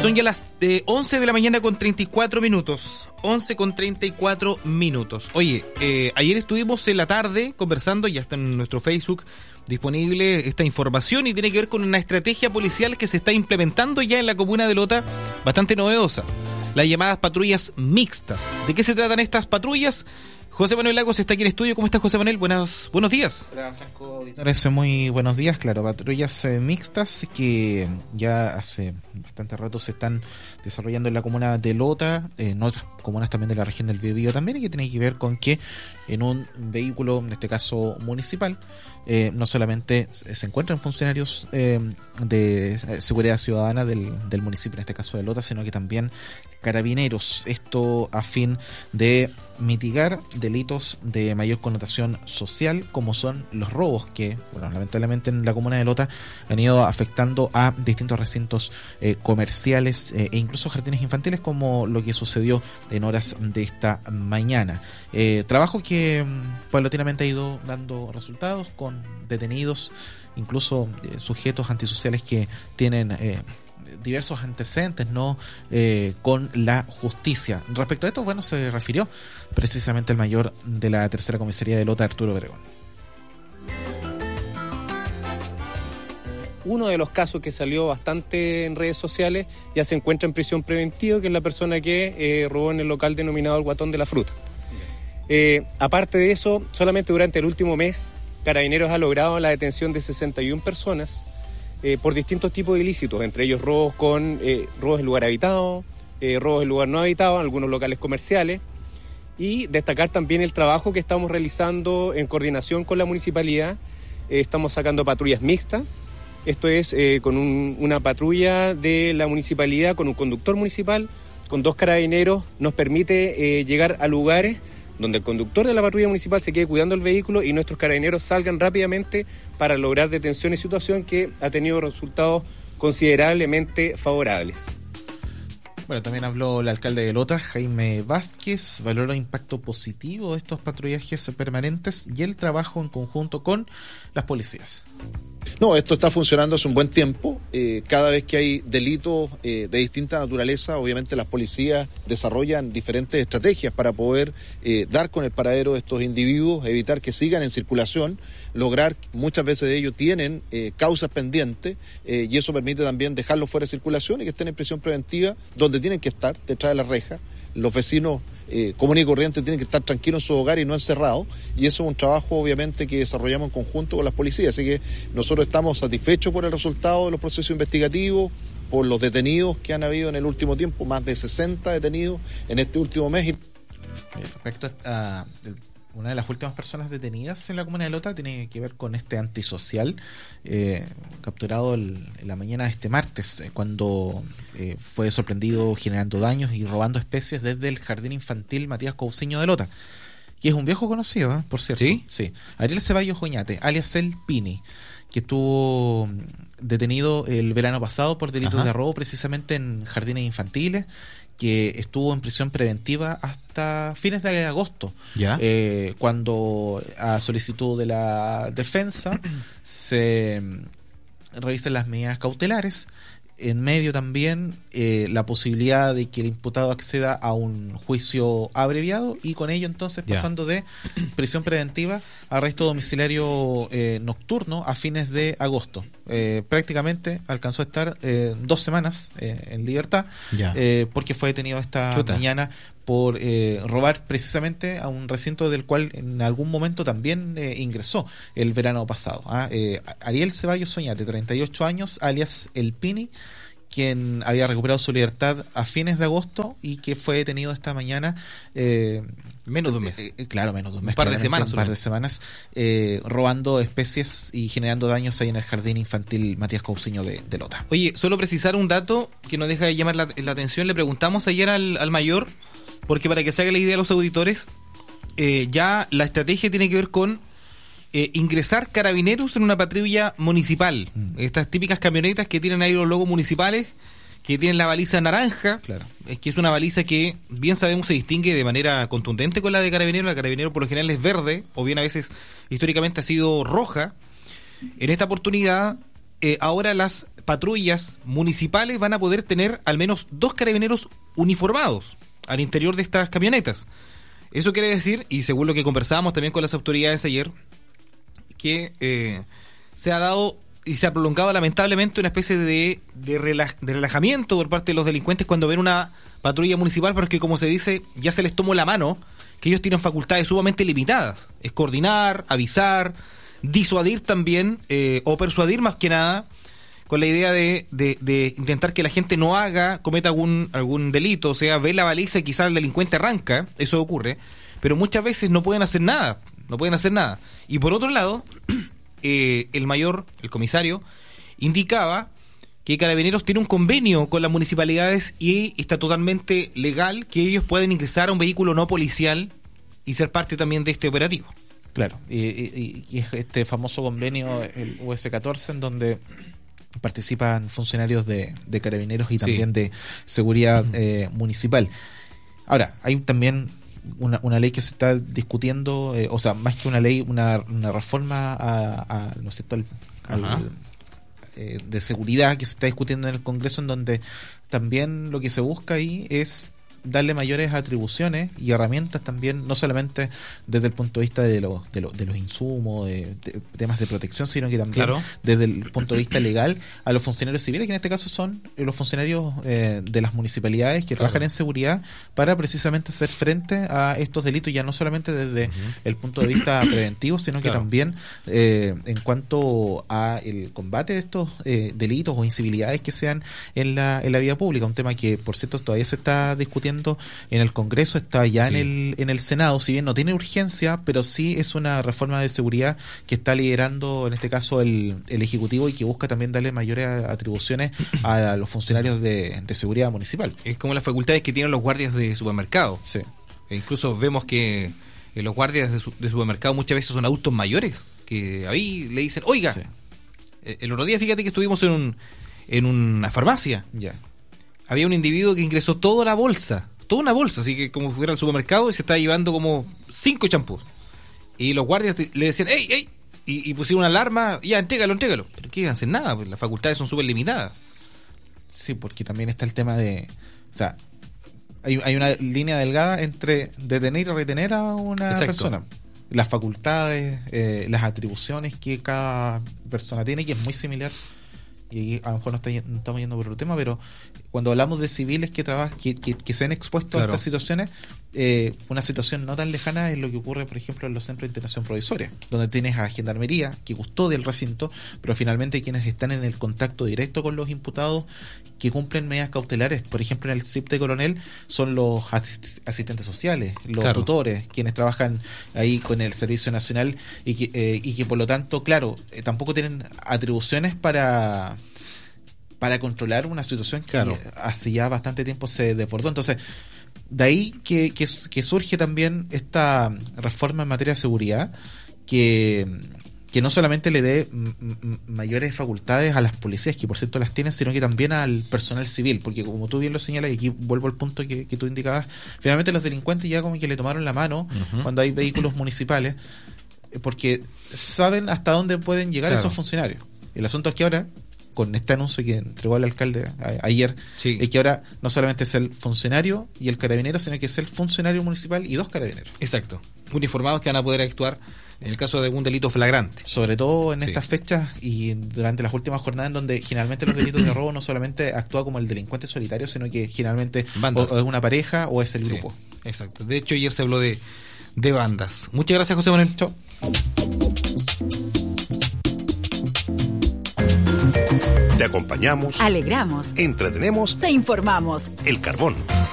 Son ya las 11 de la mañana con 34 minutos. 11 con 34 minutos. Oye, ayer estuvimos en la tarde conversando, ya está en nuestro Facebook disponible esta información y tiene que ver con una estrategia policial que se está implementando ya en la comuna de Lota, bastante novedosa. Las llamadas patrullas mixtas. ¿De qué se tratan estas patrullas? José Manuel Lagos está aquí en estudio. ¿Cómo estás, José Manuel? Buenos días. Hola, Franco Auditores. Muy buenos días. Claro, patrullas mixtas que ya hace bastante rato se están desarrollando en la comuna de Lota, en otras comunas también de la región del Biobío también, y que tiene que ver con que en un vehículo, en este caso municipal, no solamente se encuentran funcionarios de seguridad ciudadana del municipio, en este caso de Lota, sino que también carabineros. Esto a fin de mitigar delitos de mayor connotación social, como son los robos que, bueno, lamentablemente en la comuna de Lota han ido afectando a distintos recintos comerciales e incluso jardines infantiles, como lo que sucedió en horas de esta mañana. Trabajo que paulatinamente ha ido dando resultados con detenidos, incluso sujetos antisociales que tienen diversos antecedentes, ¿no? Con la justicia. Respecto a esto, bueno, se refirió precisamente el mayor de la tercera comisaría de Lota, Arturo Obregón. Uno de los casos que salió bastante en redes sociales ya se encuentra en prisión preventiva, que es la persona que robó en el local denominado El Guatón de la Fruta. Aparte de eso, solamente durante el último mes, Carabineros ha logrado la detención de 61 personas por distintos tipos de ilícitos, entre ellos robos en lugar habitado, robos en lugar no habitado, en algunos locales comerciales, y destacar también el trabajo que estamos realizando en coordinación con la municipalidad. Estamos sacando patrullas mixtas. Esto es con una patrulla de la municipalidad, con un conductor municipal, con 2 carabineros, nos permite llegar a lugares donde el conductor de la patrulla municipal se quede cuidando el vehículo y nuestros carabineros salgan rápidamente para lograr detención y situación que ha tenido resultados considerablemente favorables. Bueno, también habló el alcalde de Lota, Jaime Vázquez, valoró el impacto positivo de estos patrullajes permanentes y el trabajo en conjunto con las policías. No, esto está funcionando hace un buen tiempo. Cada vez que hay delitos de distinta naturaleza, obviamente las policías desarrollan diferentes estrategias para poder dar con el paradero de estos individuos, evitar que sigan en circulación, lograr, muchas veces de ellos tienen causas pendientes y eso permite también dejarlos fuera de circulación y que estén en prisión preventiva donde tienen que estar, detrás de la reja. Los vecinos comunes y corrientes tienen que estar tranquilos en su hogar y no encerrados, y eso es un trabajo obviamente que desarrollamos en conjunto con las policías, así que nosotros estamos satisfechos por el resultado de los procesos investigativos, por los detenidos que han habido en el último tiempo, más de 60 detenidos en este último mes. Respecto a una de las últimas personas detenidas en la comuna de Lota tiene que ver con este antisocial capturado en la mañana de este martes, cuando fue sorprendido generando daños y robando especies desde el jardín infantil Matías Cousiño de Lota, que es un viejo conocido, por cierto. Sí. Ariel Ceballos Oñate, alias El Pini, que estuvo detenido el verano pasado por delitos de robo precisamente en jardines infantiles, que estuvo en prisión preventiva hasta fines de agosto, cuando a solicitud de la defensa se revisan las medidas cautelares. En medio también la posibilidad de que el imputado acceda a un juicio abreviado y con ello entonces pasando de prisión preventiva a arresto domiciliario nocturno a fines de agosto. Prácticamente alcanzó a estar 2 semanas en libertad porque fue detenido esta mañana por robar precisamente a un recinto del cual en algún momento también ingresó el verano pasado. Ariel Ceballos Oñate, 38 años, alias El Pini, quien había recuperado su libertad a fines de agosto y que fue detenido esta mañana. Menos de un mes. Claro, menos de un mes. Un par de semanas. Robando especies y generando daños ahí en el jardín infantil Matías Cousiño de Lota. Oye, solo precisar un dato que nos deja de llamar la atención. Le preguntamos ayer al mayor, porque para que se haga la idea a los auditores, ya la estrategia tiene que ver con ingresar carabineros en una patrulla municipal. Estas típicas camionetas que tienen ahí los logos municipales, que tienen la baliza naranja, que es una baliza que bien sabemos se distingue de manera contundente con la de carabinero. La de carabinero por lo general es verde, o bien a veces históricamente ha sido roja. En esta oportunidad, ahora las patrullas municipales van a poder tener al menos 2 carabineros uniformados al interior de estas camionetas. Eso quiere decir, y según lo que conversábamos también con las autoridades ayer, que se ha dado y se ha prolongado lamentablemente una especie de relajamiento por parte de los delincuentes cuando ven una patrulla municipal, porque como se dice, ya se les tomó la mano, que ellos tienen facultades sumamente limitadas. Es coordinar, avisar, disuadir también, o persuadir más que nada, con la idea de intentar que la gente no cometa algún delito. O sea, ve la baliza y quizás el delincuente arranca, eso ocurre, pero muchas veces no pueden hacer nada. Y por otro lado, el comisario, indicaba que Carabineros tiene un convenio con las municipalidades y está totalmente legal que ellos pueden ingresar a un vehículo no policial y ser parte también de este operativo. Claro, y es este famoso convenio, el US-14, en donde participan funcionarios de Carabineros y también de seguridad municipal. Ahora, hay también una ley que se está discutiendo, o sea, más que una ley, una reforma ¿no es cierto?, de seguridad que se está discutiendo en el Congreso, en donde también lo que se busca ahí es darle mayores atribuciones y herramientas también, no solamente desde el punto de vista de los insumos, de temas de protección, sino que también desde el punto de vista legal a los funcionarios civiles, que en este caso son los funcionarios de las municipalidades que trabajan en seguridad para precisamente hacer frente a estos delitos, ya no solamente desde el punto de vista preventivo, sino que también en cuanto a el combate de estos delitos o incivilidades que sean en la vía pública, un tema que por cierto todavía se está discutiendo en el Congreso, está ya en el Senado, si bien no tiene urgencia, pero sí es una reforma de seguridad que está liderando en este caso el Ejecutivo y que busca también darle mayores atribuciones a los funcionarios de seguridad municipal. Es como las facultades que tienen los guardias de supermercado. Sí. E incluso vemos que los guardias de supermercado muchas veces son adultos mayores, que ahí le dicen, oiga, el otro día fíjate que estuvimos en una farmacia. Ya. Había un individuo que ingresó toda una bolsa, así que como fuera al supermercado, y se estaba llevando como 5 champús. Y los guardias le decían, ¡ey! Y pusieron una alarma, ya, entrégalo. Pero ¿qué hacen? Nada, pues las facultades son súper limitadas. Sí, porque también está el tema de... O sea, hay una línea delgada entre detener y retener a una persona. Las facultades, las atribuciones que cada persona tiene, que es muy similar. Y a lo mejor no estamos yendo por otro tema, pero cuando hablamos de civiles que se han expuesto a estas situaciones, una situación no tan lejana es lo que ocurre, por ejemplo, en los centros de internación provisoria, donde tienes a Gendarmería que custodia el recinto, pero finalmente quienes están en el contacto directo con los imputados que cumplen medidas cautelares, por ejemplo en el CIP de Coronel, son los asistentes sociales, los tutores, quienes trabajan ahí con el Servicio Nacional y que por lo tanto, tampoco tienen atribuciones para controlar una situación que hace ya bastante tiempo se deportó. Entonces, de ahí que surge también esta reforma en materia de seguridad que no solamente le dé mayores facultades a las policías, que por cierto las tienen, sino que también al personal civil, porque como tú bien lo señalas, y aquí vuelvo al punto que tú indicabas, finalmente los delincuentes ya como que le tomaron la mano cuando hay vehículos municipales, porque saben hasta dónde pueden llegar esos funcionarios. El asunto es que ahora, con este anuncio que entregó el alcalde ayer, es que ahora no solamente es el funcionario y el carabinero, sino que es el funcionario municipal y 2 carabineros. Exacto. Uniformados que van a poder actuar en el caso de algún delito flagrante. Sobre todo en estas fechas y durante las últimas jornadas, en donde generalmente los delitos de robo no solamente actúa como el delincuente solitario, sino que generalmente o es una pareja o es el grupo. Exacto. De hecho, ayer se habló de bandas. Muchas gracias, José Manuel. Chao. Te acompañamos, alegramos, entretenemos, te informamos. El Carbón.